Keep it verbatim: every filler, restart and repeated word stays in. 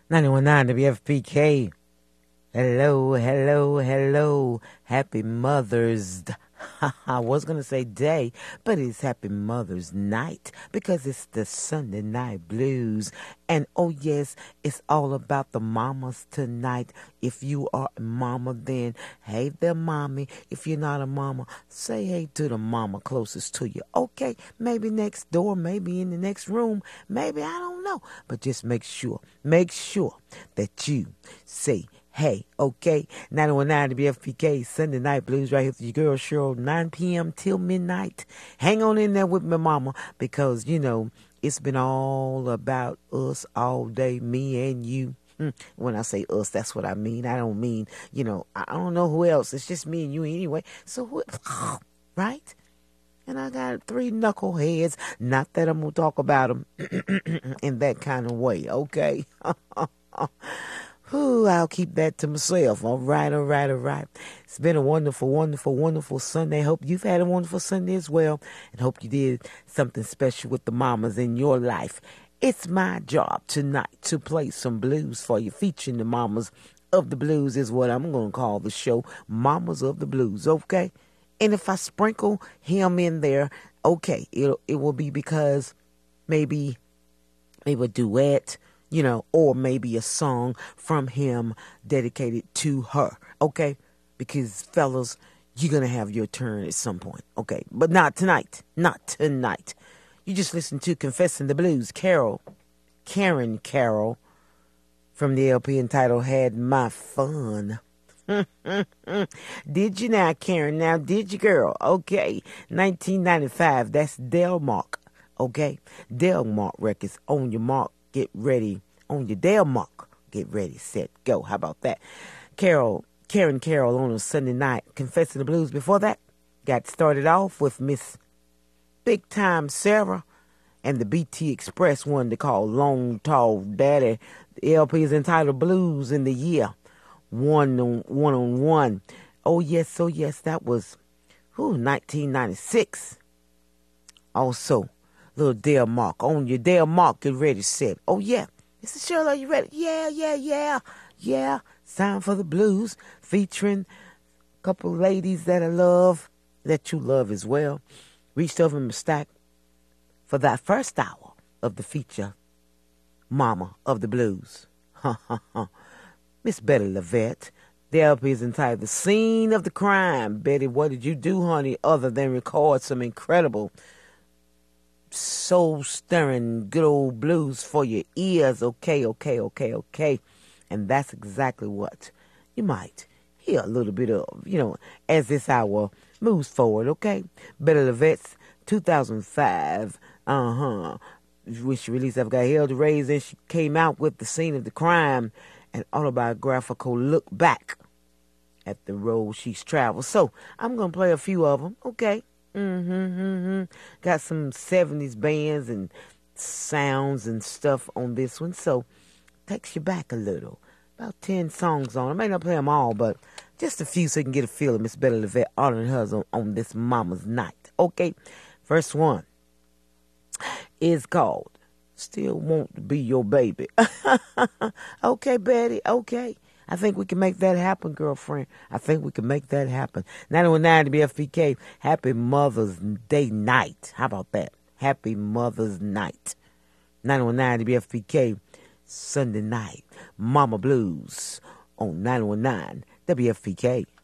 ninety-one point nine W F P K. Hello, hello, hello. Happy Mother's D- I was going to say day, but it's Happy Mother's Night because it's the Sunday Night Blues. And oh, yes, it's all about the mamas tonight. If you are a mama, then hey there, mommy. If you're not a mama, say hey to the mama closest to you. Okay, maybe next door, maybe in the next room, maybe, I don't know. But just make sure, make sure that you say hey, okay, ninety-one point nine W F P K, Sunday Night Blues, right here with your girl Cheryl, nine p.m. till midnight. Hang on in there with me, mama, because, you know, it's been all about us all day, me and you. When I say us, that's what I mean. I don't mean, you know, I don't know who else. It's just me and you anyway. So, who, right? And I got three knuckleheads. Not that I'm going to talk about them in that kind of way, okay? Whew, I'll keep that to myself. All right, all right, all right. It's been a wonderful, wonderful, wonderful Sunday. Hope you've had a wonderful Sunday as well. And hope you did something special with the mamas in your life. It's my job tonight to play some blues for you, featuring the mamas of the blues is what I'm going to call the show, Mamas of the Blues, okay? And if I sprinkle him in there, okay, it it will be because maybe, maybe a duet, you know, or maybe a song from him dedicated to her, okay? Because, fellas, you're going to have your turn at some point, okay? But not tonight, not tonight. You just listen to Confessing the Blues, Carol, Karen Carroll, from the L P entitled Had My Fun. Did you now, Karen? Now, did you, girl? Okay, nineteen ninety-five, that's Delmark, okay? Delmark Records, on your mark. Get ready. On your Dale mark. Get ready, set, go. How about that? Carol, Karen Carroll on a Sunday night. Confessing the Blues. Before that, got started off with Miss Big Time Sarah and the B T Express, one they call Long Tall Daddy. The L P is entitled Blues in the Year. One on one. On one. Oh, yes, oh, yes, that was whew, nineteen ninety-six. Also, little Dale Mark. On your Dale Mark, get ready, set. Oh, yeah. Mister Shirley, are you ready? Yeah, yeah, yeah. Yeah. Time for the Blues, featuring a couple ladies that I love, that you love as well. Reached over my stack for that first hour of the feature, Mama of the Blues. Ha, ha, ha. Miss Betty Lavette. The L P is entitled The Scene of the Crime. Betty, what did you do, honey, other than record some incredible soul-stirring, good old blues for your ears? Okay, okay, okay, okay. And that's exactly what you might hear a little bit of, you know, as this hour moves forward, okay? Betty Lavette's two thousand five, uh-huh, when she released I've Got Hell to Raise, and she came out with The Scene of the Crime, an autobiographical look back at the road she's traveled. So I'm going to play a few of them, okay? Mm-hmm, mm-hmm. Got some seventies bands and sounds and stuff on this one, so takes you back a little. About ten songs on. I may not play them all, but just a few so you can get a feel of Miss Betty Lavette honoring hers on, on this Mama's Night. Okay, first one is called Still Want to Be Your Baby. Okay, Betty, okay. I think we can make that happen, girlfriend. I think we can make that happen. nine one nine to B F P K. Happy Mother's Day night. How about that? Happy Mother's Night. nine one nine to B F P K. Sunday night. Mama Blues on nine one nine W F P K.